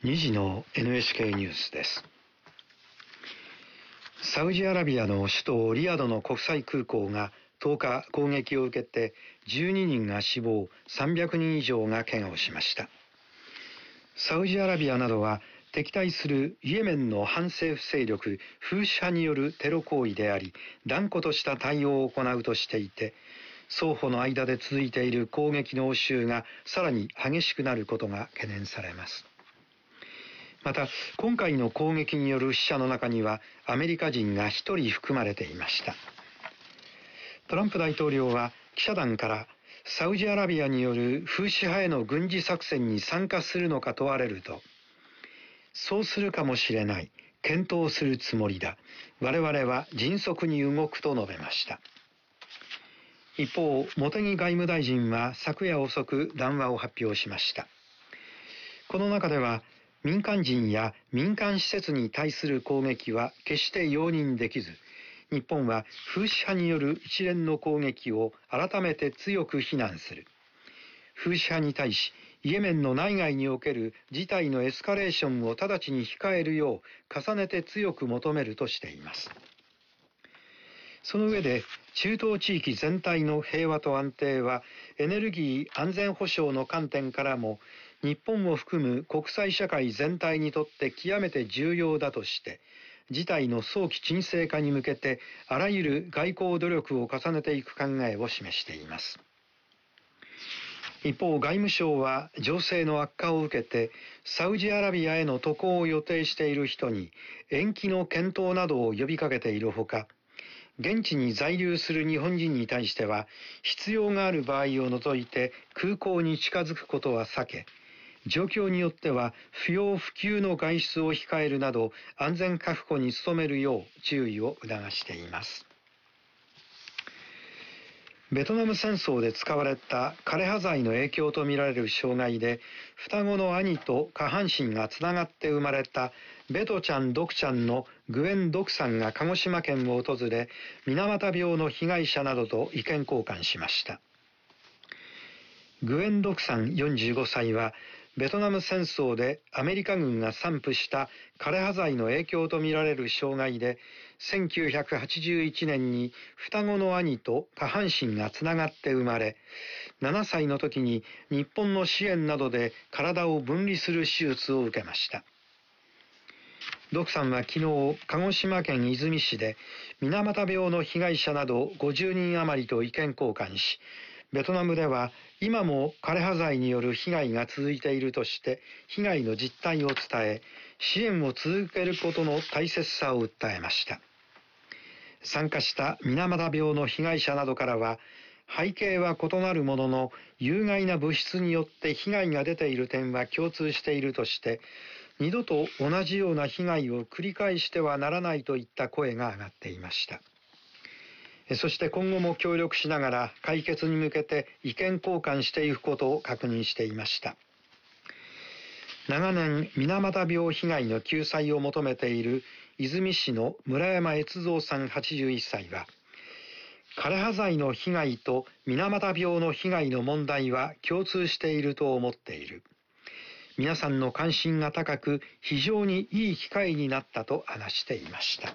2時の NHK ニュースです。サウジアラビアの首都リヤドの国際空港が10日攻撃を受けて12人が死亡、300人以上が怪我をしました。サウジアラビアなどは敵対するイエメンの反政府勢力フーシ派によるテロ行為であり、断固とした対応を行うとしていて、双方の間で続いている攻撃の応酬がさらに激しくなることが懸念されます。また、今回の攻撃による死者の中にはアメリカ人が1人含まれていました。トランプ大統領は記者団からサウジアラビアによるフーシ派への軍事作戦に参加するのか問われると、そうするかもしれない、検討するつもりだ、我々は迅速に動くと述べました。一方、茂木外務大臣は昨夜遅く談話を発表しました。この中では、民間人や民間施設に対する攻撃は決して容認できず、日本はフーシ派による一連の攻撃を改めて強く非難する。フーシ派に対し、イエメンの内外における事態のエスカレーションを直ちに控えるよう重ねて強く求めるとしています。その上で、中東地域全体の平和と安定はエネルギー安全保障の観点からも日本を含む国際社会全体にとって極めて重要だとして、事態の早期沈静化に向けてあらゆる外交努力を重ねていく考えを示しています。一方、外務省は情勢の悪化を受けてサウジアラビアへの渡航を予定している人に延期の検討などを呼びかけているほか、現地に在留する日本人に対しては必要がある場合を除いて空港に近づくことは避け、状況によっては不要不急の外出を控えるなど安全確保に努めるよう注意を促しています。ベトナム戦争で使われた枯葉剤の影響とみられる障害で双子の兄と下半身がつながって生まれたベトちゃん、ドクちゃんのグエン・ドクさんが鹿児島県を訪れ、水俣病の被害者などと意見交換しました。グエン・ドクさん45歳はベトナム戦争でアメリカ軍が散布した枯葉剤の影響とみられる障害で1981年に双子の兄と下半身がつながって生まれ、7歳の時に日本の支援などで体を分離する手術を受けました。ドクさんは昨日、鹿児島県出水市で水俣病の被害者など50人余りと意見交換し、ベトナムでは今も枯葉剤による被害が続いているとして被害の実態を伝え、支援を続けることの大切さを訴えました。参加した水俣病の被害者などからは、背景は異なるものの有害な物質によって被害が出ている点は共通しているとして、二度と同じような被害を繰り返してはならないといった声が上がっていました。そして今後も協力しながら解決に向けて意見交換していくことを確認していました。長年、水俣病被害の救済を求めている出水市の村山悦三さん81歳は、枯葉剤の被害と水俣病の被害の問題は共通していると思っている。皆さんの関心が高く、非常にいい機会になったと話していました。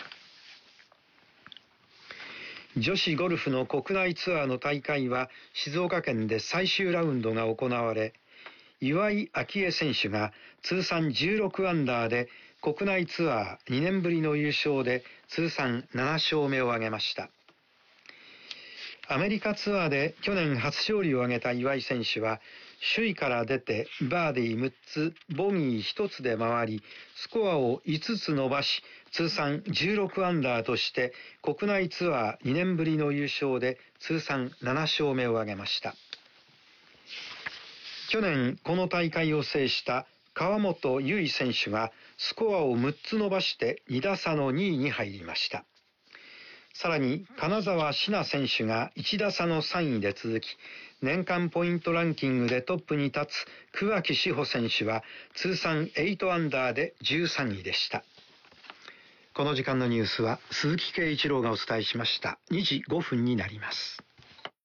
女子ゴルフの国内ツアーの大会は静岡県で最終ラウンドが行われ、岩井明愛選手が通算16アンダーで国内ツアー2年ぶりの優勝で通算7勝目を挙げました。アメリカツアーで去年初勝利を挙げた岩井選手は、首位から出てバーディー6つ、ボギー1つで回り、スコアを5つ伸ばし、通算16アンダーとして国内ツアー2年ぶりの優勝で通算7勝目を挙げました。去年この大会を制した川本結衣選手がスコアを6つ伸ばして2打差の2位に入りました。さらに金沢志奈選手が1打差の3位で続き、年間ポイントランキングでトップに立つ桑木志帆選手は通算8アンダーで13位でした。この時間のニュースは鈴木圭一郎がお伝えしました。2時5分になります。